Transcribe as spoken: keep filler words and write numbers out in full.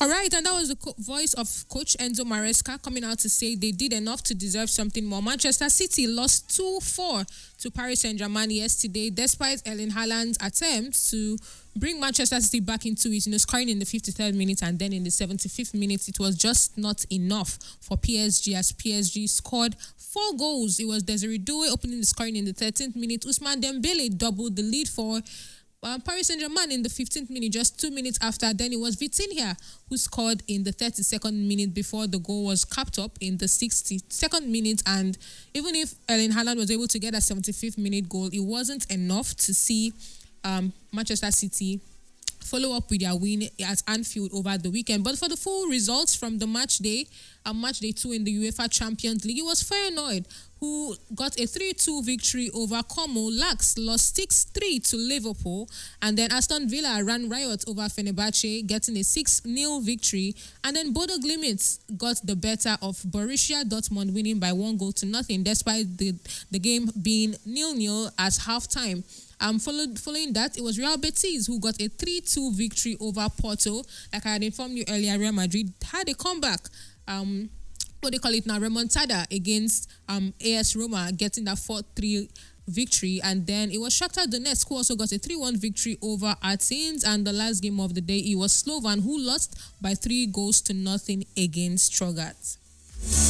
All right, and that was the co- voice of Coach Enzo Maresca coming out to say they did enough to deserve something more. Manchester City lost two four to Paris Saint-Germain yesterday, despite Erling Haaland's attempt to bring Manchester City back into it, you know, scoring in the fifty-third minute and then in the seventy-fifth minute. It was just not enough for P S G as P S G scored four goals. It was Desiree Doué opening the scoring in the thirteenth minute. Ousmane Dembele doubled the lead for Um, Paris Saint-Germain in the fifteenth minute, just two minutes after. Then it was Vitinha who scored in the thirty-second minute before the goal was capped up in the sixty-second minute. And even if Erling Haaland was able to get a seventy-fifth minute goal, it wasn't enough to see um, Manchester City follow up with their win at Anfield over the weekend. But for the full results from the match day, uh, match day two in the UEFA Champions League, it was Feyenoord who got a three two victory over Como. Lax lost six three to Liverpool. And then Aston Villa ran riot over Fenerbahce, getting a six nil victory. And then Bodo Glimt got the better of Borussia Dortmund, winning by one goal to nothing, despite the, the game being nil nil at halftime. Um, followed, following that, it was Real Betis who got a three two victory over Porto. Like I had informed you earlier, Real Madrid had a comeback. Um, what they call it now, remontada against um, A S Roma, getting that four three victory. And then it was Shakhtar Donetsk who also got a three one victory over Athens. And the last game of the day, it was Slovan who lost by three goals to nothing against Strogat.